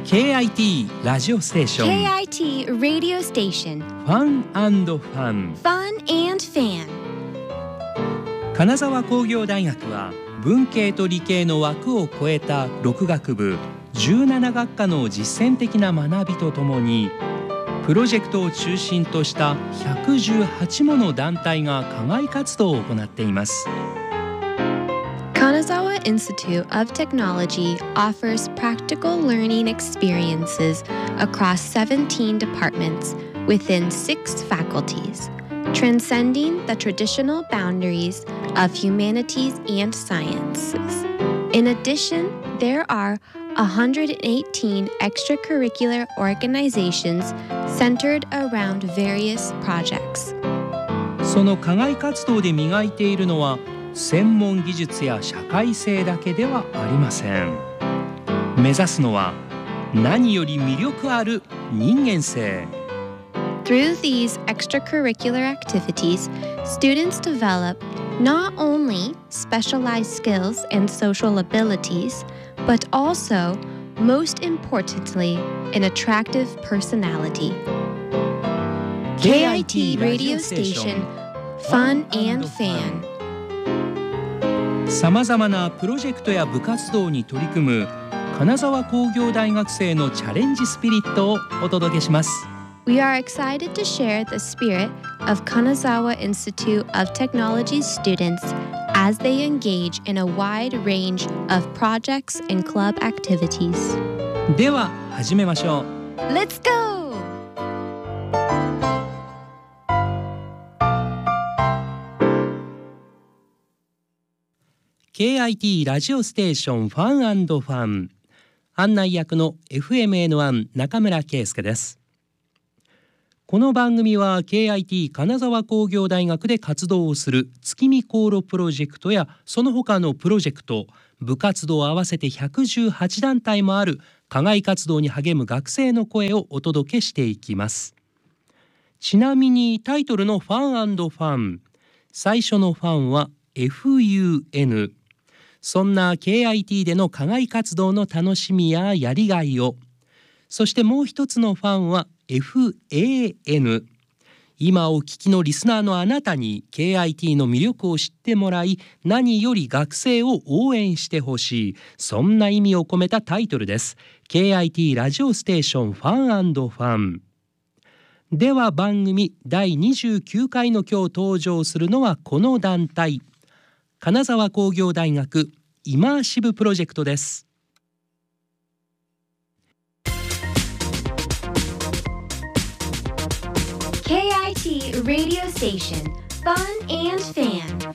KIT ラジオステーション KIT Radio Station ファン&ファン Fun and Fan 金沢工業大学は文系と理系の枠を超えた6学部17学科の実践的な学びとともにプロジェクトを中心とした118もの団体が課外活動を行っています。 Kanazawa Institute of Technology offers practical learning experiences across 17 departments within 6 faculties, transcending the traditional boundaries of humanities and sciences. In addition, there are 118 extracurricular organizations centered around various projects. その課外活動で磨いているのは専門技術や社会性だけではありません。目指すのは何より魅力ある人間性。 Through these extracurricular activities, students develop not only specialized skills and social abilities, but also, most importantly, an attractive personality. KIT Radio Station, Fun and Fan. さまざまなプロジェクトや部活動に取り組む金沢工業大学生のチャレンジスピリットをお届けします。 We are excited to share the spirit of Kanazawa Institute of Technology students as they engage in a wide range of projects and club activities. では始めましょう。 Let's go! KIT ラジオステーションファン&ファン案内役の FMN1 中村圭介です。この番組は KIT 金沢工業大学で活動をする月見航路プロジェクトやその他のプロジェクト部活動合わせて118団体もある課外活動に励む学生の声をお届けしていきます。ちなみにタイトルのファン&ファン最初のファンは FUNそんな KIT での課外活動の楽しみややりがいを、そしてもう一つのファンは FAN 今お聞きのリスナーのあなたに KIT の魅力を知ってもらい何より学生を応援してほしい、そんな意味を込めたタイトルです。 KIT ラジオステーションファン&ファンでは番組第29回の今日登場するのはこの団体金沢工業大学イマーシブプロジェクトです。 KIT Radio Station, Fun and Fan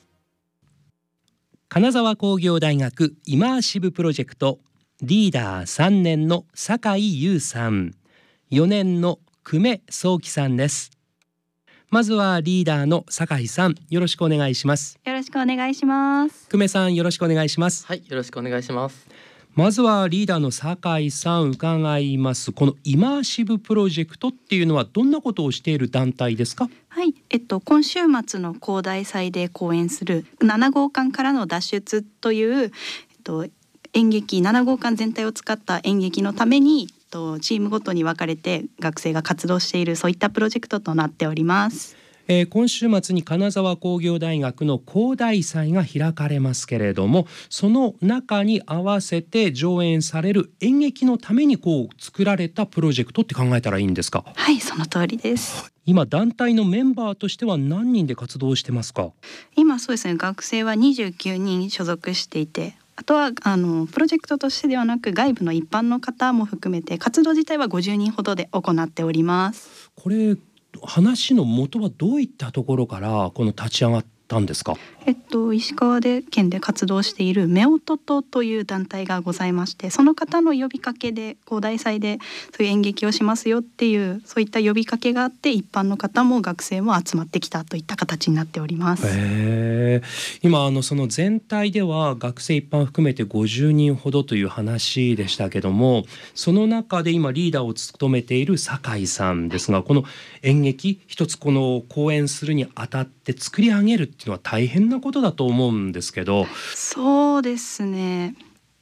金沢工業大学イマーシブプロジェクトリーダー3年の酒井優さん、4年の久米壮樹さんです。まずはリーダーの酒井さん、よろしくお願いします。 よろしくお願いします。 久米さん、よろしくお願いします。 はい、よろしくお願いします。 まずはリーダーの酒井さん伺います。このイマーシブプロジェクトっていうのはどんなことをしている団体ですか？ はい、今週末の工大祭で公演する7号館からの脱出という、演劇7号館全体を使った演劇のためにチームごとに分かれて学生が活動しているそういったプロジェクトとなっております。 今週末に金沢工業大学の工大祭が開かれますけれども、その中に合わせて上演される演劇のために作られたプロジェクトって考えたらいいんですか？ はい、その通りです。 今団体のメンバーとしては何人で活動してますか？ 今そうですね、学生は29人所属していて、あとはプロジェクトとしてではなく外部の一般の方も含めて活動自体は50人ほどで行っております。 これ話の元はどういったところからこの立ち上がったんですか？ 石川県で活動しているメオトトという団体がございまして、その方の呼びかけで工大祭でそういう演劇をしますよっていうそういった呼びかけがあって、一般の方も学生も集まってきたといった形になっております。 今その全体では学生一般含めて50人ほどという話でしたけども、その中で今リーダーを務めている酒井さんですが、この演劇一つこの公演するにあたって作り上げるっていうのは大変なことだと思うんですけど。 そうですね、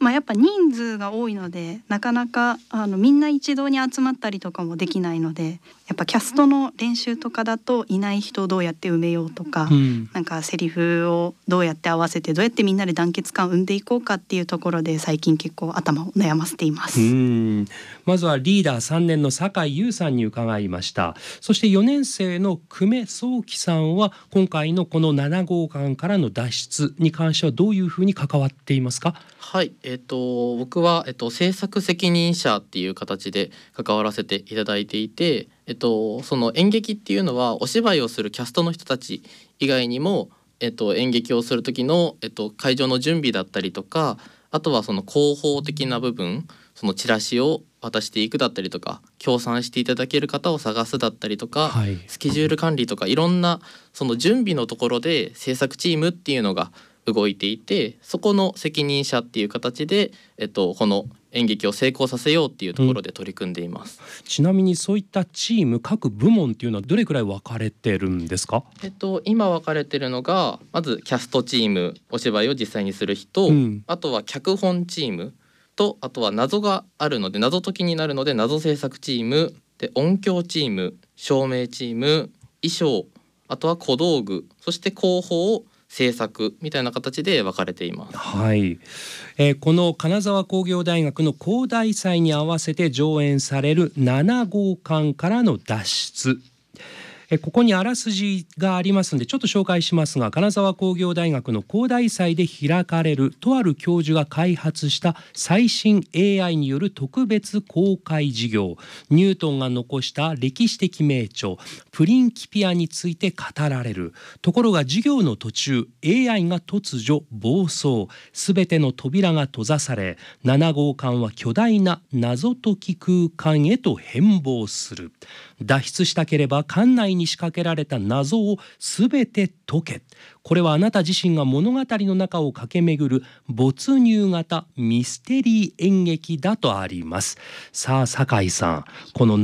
やっぱ人数が多いのでなかなかみんな一堂に集まったりとかもできないので、やっぱキャストの練習とかだといない人をどうやって埋めようとか、なんかセリフをどうやって合わせてどうやってみんなで団結感を生んでいこうかっていうところで最近結構頭を悩ませています。 まずはリーダー3年の酒井優さんに伺いました。そして4年生の久米壮樹さんは今回のこの7号館からの脱出に関してはどういうふうに関わっていますか？ はい、僕は、制作責任者っていう形で関わらせていただいていて、その演劇っていうのはお芝居をするキャストの人たち以外にも、演劇をする時の、会場の準備だったりとか、あとはその広報的な部分、そのチラシを渡していくだったりとか、協賛していただける方を探すだったりとか、スケジュール管理とかいろんなその準備のところで制作チームっていうのが動いていて、そこの責任者っていう形で、この演劇を成功させようっていうところで取り組んでいます。 ちなみにそういったチーム各部門っていうのはどれくらい分かれてるんですか？ 今分かれてるのがまずキャストチーム、お芝居を実際にする人、あとは脚本チームと、あとは謎があるので謎解きになるので謎制作チームで、音響チーム、照明チーム、衣装、あとは小道具、そして広報制作みたいな形で分かれています。 はい、この金沢工業大学の工大祭に合わせて上演される7号館からの脱出、ここにあらすじがありますのでちょっと紹介しますが、金沢工業大学の工大祭で開かれるとある教授が開発した最新 AI による特別公開授業、ニュートンが残した歴史的名著プリンキピアについて語られる。ところが授業の途中 AI が突如暴走、すべての扉が閉ざされ7号館は巨大な謎解き空間へと変貌する。脱出したければ館内に仕掛けられた謎をすべて解け。これはあなた自身が物語の中を駆け巡る没入型ミステリー演劇だとあります。さあ酒井さん、この